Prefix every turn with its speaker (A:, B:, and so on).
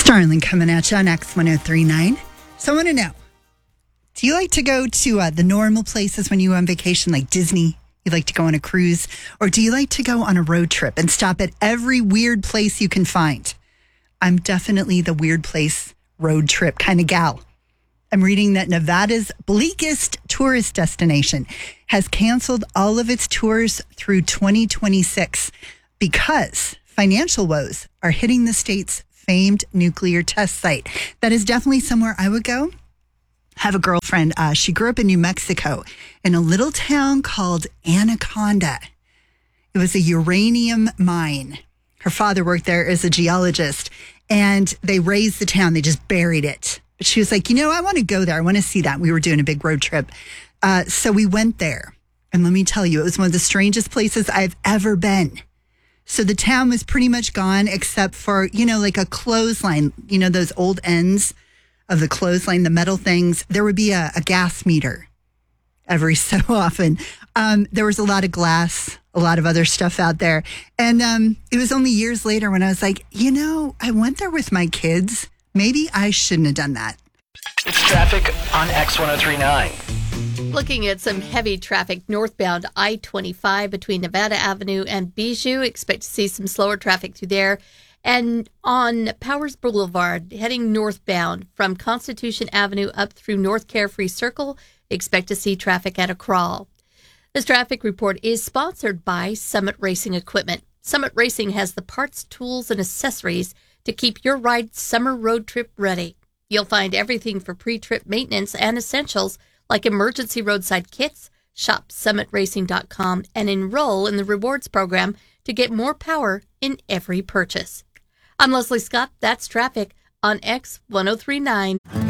A: Starling coming at you on X1039. So I want to know, do you like to go to the normal places when you go on vacation, like Disney? You like to go on a cruise? Or do you like to go on a road trip and stop at every weird place you can find? I'm definitely the weird place road trip kind of gal. I'm reading that Nevada's bleakest tourist destination has canceled all of its tours through 2026 because financial woes are hitting the state's famed nuclear test site. That is definitely somewhere I would go. I have a girlfriend. She grew up in New Mexico in a little town called Anaconda. It was a uranium mine. Her father worked there as a geologist, and they razed the town. They just buried it. But she was like, I want to go there. I want to see that. We were doing a big road trip. So we went there. And let me tell you, it was one of the strangest places I've ever been. So the town was pretty much gone except for, like a clothesline, those old ends of the clothesline, the metal things. There would be a gas meter every so often. There was a lot of glass, a lot of other stuff out there. And it was only years later when I was like, I went there with my kids. Maybe I shouldn't have done that.
B: It's traffic on X1039.
C: Looking at some heavy traffic northbound I-25 between Nevada Avenue and Bijou. Expect to see some slower traffic through there. And on Powers Boulevard, heading northbound from Constitution Avenue up through North Carefree Circle, expect to see traffic at a crawl. This traffic report is sponsored by Summit Racing Equipment. Summit Racing has the parts, tools, and accessories to keep your ride summer road trip ready. You'll find everything for pre-trip maintenance and essentials like emergency roadside kits. Shop summitracing.com and enroll in the rewards program to get more power in every purchase. I'm Leslie Scott. That's traffic on X1039.